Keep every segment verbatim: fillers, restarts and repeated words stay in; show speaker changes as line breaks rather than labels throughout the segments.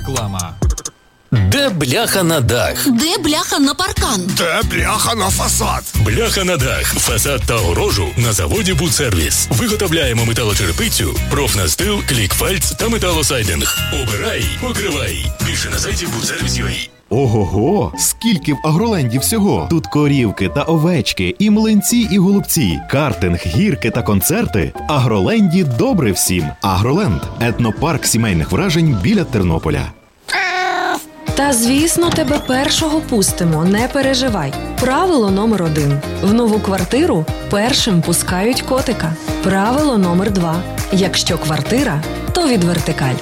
Реклама.
Де бляха на дах?
Де бляха на паркан?
Де бляха на фасад?
Бляха на дах, фасад та огорожу на заводі «Будсервіс». Виготовляємо металочерепицю, профнастил, клікфальц та металосайдинг. Обирай, покривай. Більше на сайті будсервіс крапка ю а.
Ого-го! Скільки в Агроленді всього! Тут корівки та овечки, і млинці, і голубці, картинг, гірки та концерти. В Агроленді добре всім. Агроленд – етнопарк сімейних вражень біля Тернополя.
Та, звісно, тебе першого пустимо, не переживай. Правило номер один. В нову квартиру першим пускають котика. Правило номер два. Якщо квартира, то від Вертикаль.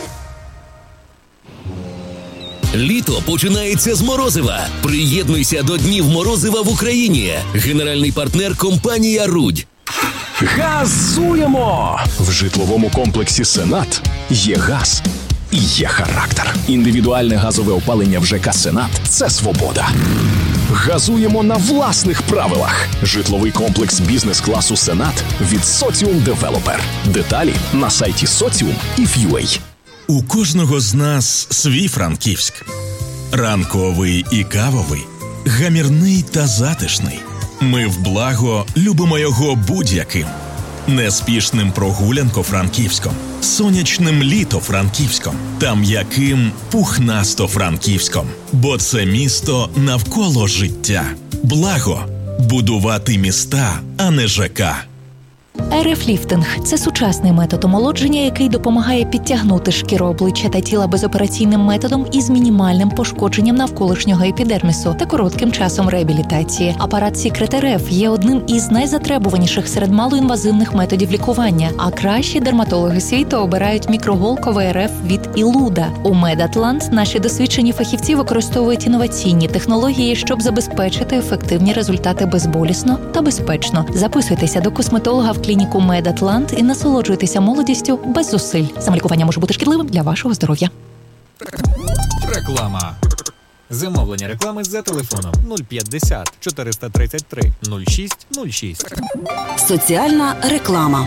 Літо починається з морозива. Приєднуйся до Днів морозива в Україні. Генеральний партнер – компанія «Рудь».
Газуємо! В житловому комплексі «Сенат» є газ і є характер. Індивідуальне газове опалення в ЖК «Сенат» – це свобода. Газуємо на власних правилах. Житловий комплекс бізнес-класу «Сенат» від «Соціум Девелопер». Деталі на сайті соціум і ф ю ей.
У кожного з нас свій Франківськ. Ранковий і кавовий, гамірний та затишний. Ми в благо любимо його будь-яким. Неспішним прогулянко-франківськом, сонячним літо-франківськом та м'яким пухнасто-франківськом. Бо це місто навколо життя. Благо – будувати міста, а не ЖК.
ар еф-ліфтинг – це сучасний метод омолодження, який допомагає підтягнути шкіру обличчя та тіла безопераційним методом із мінімальним пошкодженням навколишнього епідермісу та коротким часом реабілітації. Апарат Secret ар еф є одним із найзатребуваніших серед малоінвазивних методів лікування, а кращі дерматологи світу обирають мікроголковий ар еф від Ілуда. У Медатлант наші досвідчені фахівці використовують інноваційні технології, щоб забезпечити ефективні результати безболісно та безпечно. Записуйтеся до косметолога в клініку Медатлант і насолоджуйтеся молодістю без зусиль. Самолікування може бути шкідливим для вашого здоров'я.
Реклама. Замовлення реклами за телефоном нуль п'ятдесят чотириста тридцять три нуль шість нуль шість.
Соціальна реклама.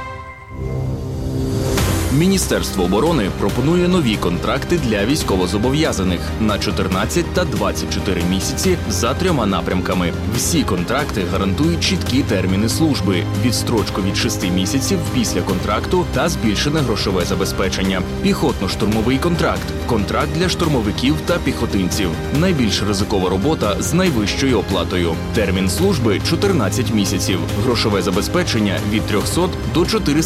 Міністерство оборони пропонує нові контракти для військовозобов'язаних на чотирнадцять та двадцять чотири місяці за трьома напрямками. Всі контракти гарантують чіткі терміни служби, відстрочку від шести місяців після контракту та збільшене грошове забезпечення. Піхотно-штурмовий контракт – контракт для штурмовиків та піхотинців. Найбільш ризикова робота з найвищою оплатою. Термін служби – чотирнадцять місяців. Грошове забезпечення – від трьохсот до чотирьохсот